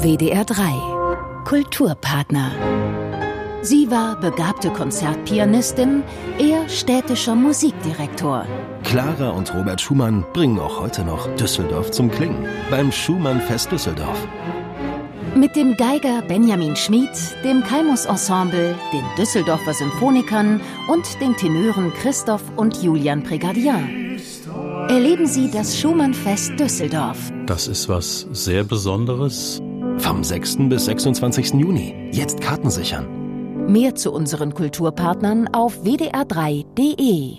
WDR 3 Kulturpartner. Sie war begabte Konzertpianistin, er städtischer Musikdirektor. Clara und Robert Schumann bringen auch heute noch Düsseldorf zum Klingen beim Schumann-Fest Düsseldorf. Mit dem Geiger Benjamin Schmid, dem Kalmus Ensemble, den Düsseldorfer Symphonikern und den Tenören Christoph und Julian Prégardien. Erleben Sie das Schumann-Fest Düsseldorf. Das ist was sehr Besonderes. Vom 6. bis 26. Juni. Jetzt Karten sichern. Mehr zu unseren Kulturpartnern auf wdr3.de.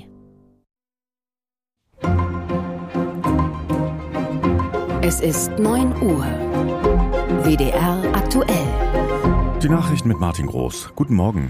Es ist 9 Uhr. WDR aktuell. Die Nachrichten mit Martin Groß. Guten Morgen.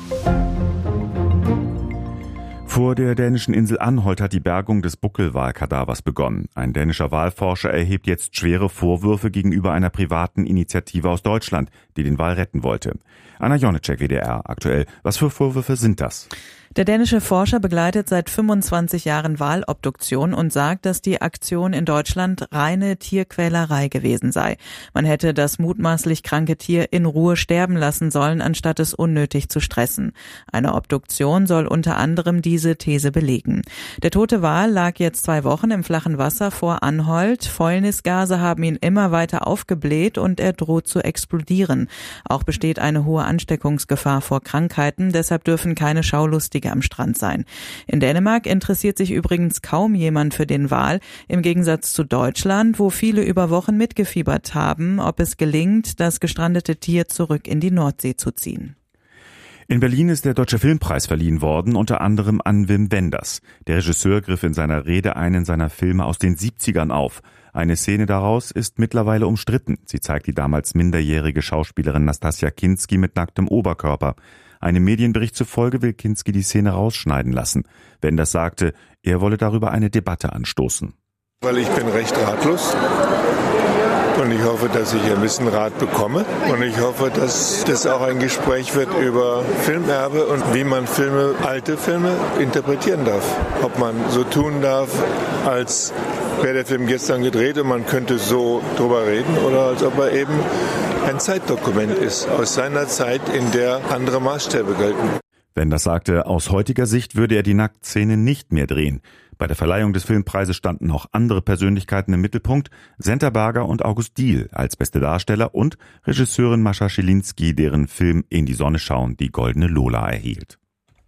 Vor der dänischen Insel Anholt hat die Bergung des Buckelwalkadavers begonnen. Ein dänischer Walforscher erhebt jetzt schwere Vorwürfe gegenüber einer privaten Initiative aus Deutschland, die den Wal retten wollte. Anna Jonitschek, WDR aktuell. Was für Vorwürfe sind das? Der dänische Forscher begleitet seit 25 Jahren Walobduktion und sagt, dass die Aktion in Deutschland reine Tierquälerei gewesen sei. Man hätte das mutmaßlich kranke Tier in Ruhe sterben lassen sollen, anstatt es unnötig zu stressen. Eine Obduktion soll unter anderem diese These belegen. Der tote Wal lag jetzt 2 Wochen im flachen Wasser vor Anholt. Fäulnisgase haben ihn immer weiter aufgebläht und er droht zu explodieren. Auch besteht eine hohe Ansteckungsgefahr vor Krankheiten, deshalb dürfen keine Schaulustige am Strand sein. In Dänemark interessiert sich übrigens kaum jemand für den Wal, im Gegensatz zu Deutschland, wo viele über Wochen mitgefiebert haben, ob es gelingt, das gestrandete Tier zurück in die Nordsee zu ziehen. In Berlin ist der Deutsche Filmpreis verliehen worden, unter anderem an Wim Wenders. Der Regisseur griff in seiner Rede einen seiner Filme aus den 70ern auf. Eine Szene daraus ist mittlerweile umstritten. Sie zeigt die damals minderjährige Schauspielerin Nastassja Kinski mit nacktem Oberkörper. Einem Medienbericht zufolge will Kinski die Szene rausschneiden lassen. Wenders sagte, er wolle darüber eine Debatte anstoßen. Weil ich bin recht ratlos und ich hoffe, dass ich ein bisschen Rat bekomme und ich hoffe, dass das auch ein Gespräch wird über Filmerbe und wie man Filme, alte Filme interpretieren darf. Ob man so tun darf, als wäre der Film gestern gedreht und man könnte so drüber reden oder als ob er eben ein Zeitdokument ist aus seiner Zeit, in der andere Maßstäbe gelten. Wenders sagte, aus heutiger Sicht würde er die Nacktszene nicht mehr drehen. Bei der Verleihung des Filmpreises standen auch andere Persönlichkeiten im Mittelpunkt, Senta Berger und August Diehl als beste Darsteller und Regisseurin Mascha Schilinski, deren Film In die Sonne schauen die Goldene Lola erhielt.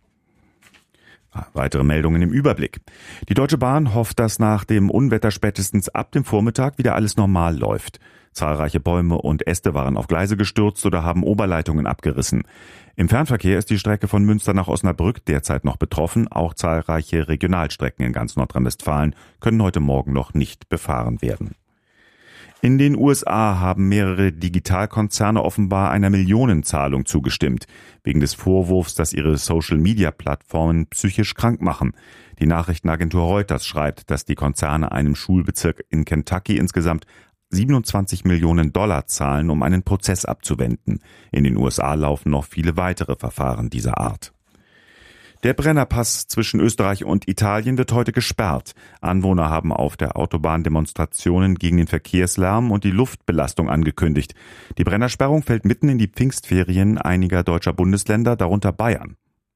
Weitere Meldungen im Überblick. Die Deutsche Bahn hofft, dass nach dem Unwetter spätestens ab dem Vormittag wieder alles normal läuft. Zahlreiche Bäume und Äste waren auf Gleise gestürzt oder haben Oberleitungen abgerissen. Im Fernverkehr ist die Strecke von Münster nach Osnabrück derzeit noch betroffen. Auch zahlreiche Regionalstrecken in ganz Nordrhein-Westfalen können heute Morgen noch nicht befahren werden. In den USA haben mehrere Digitalkonzerne offenbar einer Millionenzahlung zugestimmt, wegen des Vorwurfs, dass ihre Social-Media-Plattformen psychisch krank machen. Die Nachrichtenagentur Reuters schreibt, dass die Konzerne einem Schulbezirk in Kentucky insgesamt $27 Millionen zahlen, um einen Prozess abzuwenden. In den USA laufen noch viele weitere Verfahren dieser Art. Der Brennerpass zwischen Österreich und Italien wird heute gesperrt. Anwohner haben auf der Autobahn Demonstrationen gegen den Verkehrslärm und die Luftbelastung angekündigt. Die Brennersperrung fällt mitten in die Pfingstferien einiger deutscher Bundesländer, darunter Bayern.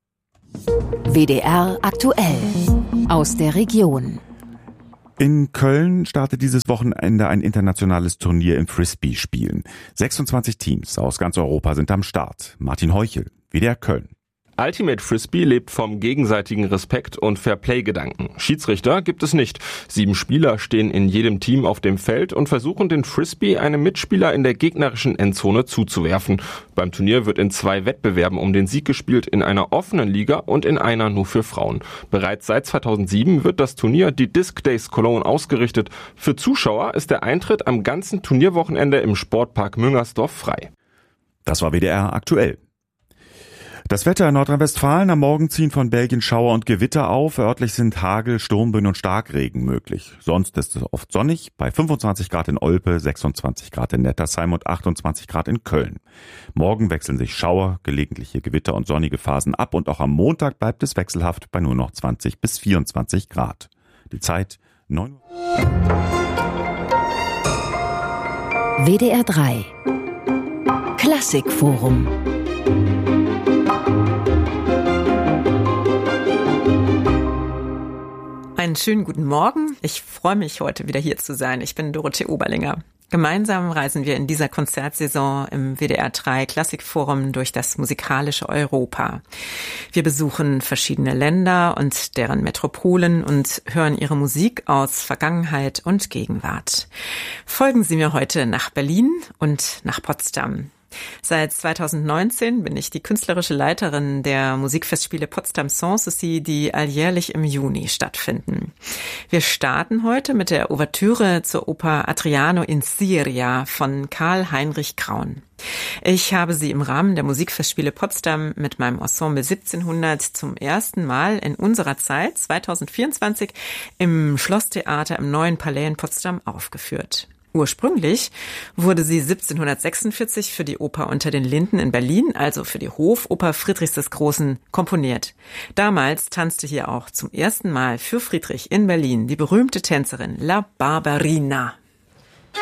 WDR aktuell. Aus der Region. In Köln startet dieses Wochenende ein internationales Turnier im Frisbee-Spielen. 26 Teams aus ganz Europa sind am Start. Martin Heuchel, WDR Köln. Ultimate Frisbee lebt vom gegenseitigen Respekt und Fairplay-Gedanken. Schiedsrichter gibt es nicht. 7 Spieler stehen in jedem Team auf dem Feld und versuchen den Frisbee einem Mitspieler in der gegnerischen Endzone zuzuwerfen. Beim Turnier wird in 2 Wettbewerben um den Sieg gespielt, in einer offenen Liga und in einer nur für Frauen. Bereits seit 2007 wird das Turnier die Disc Days Cologne ausgerichtet. Für Zuschauer ist der Eintritt am ganzen Turnierwochenende im Sportpark Müngersdorf frei. Das war WDR aktuell. Das Wetter in Nordrhein-Westfalen: am Morgen ziehen von Belgien Schauer und Gewitter auf. Örtlich sind Hagel, Sturmböen und Starkregen möglich. Sonst ist es oft sonnig, bei 25 Grad in Olpe, 26 Grad in Nettersheim und 28 Grad in Köln. Morgen wechseln sich Schauer, gelegentliche Gewitter und sonnige Phasen ab und auch am Montag bleibt es wechselhaft bei nur noch 20 bis 24 Grad. Die Zeit 9 Uhr. WDR 3 Klassikforum. Einen schönen guten Morgen. Ich freue mich, heute wieder hier zu sein. Ich bin Dorothee Oberlinger. Gemeinsam reisen wir in dieser Konzertsaison im WDR 3 Klassikforum durch das musikalische Europa. Wir besuchen verschiedene Länder und deren Metropolen und hören ihre Musik aus Vergangenheit und Gegenwart. Folgen Sie mir heute nach Berlin und nach Potsdam. Seit 2019 bin ich die künstlerische Leiterin der Musikfestspiele Potsdam Sanssouci, die alljährlich im Juni stattfinden. Wir starten heute mit der Ouvertüre zur Oper Adriano in Siria von Karl Heinrich Kraun. Ich habe sie im Rahmen der Musikfestspiele Potsdam mit meinem Ensemble 1700 zum ersten Mal in unserer Zeit, 2024, im Schlosstheater im Neuen Palais in Potsdam aufgeführt. Ursprünglich wurde sie 1746 für die Oper Unter den Linden in Berlin, also für die Hofoper Friedrichs des Großen, komponiert. Damals tanzte hier auch zum ersten Mal für Friedrich in Berlin die berühmte Tänzerin La Barberina.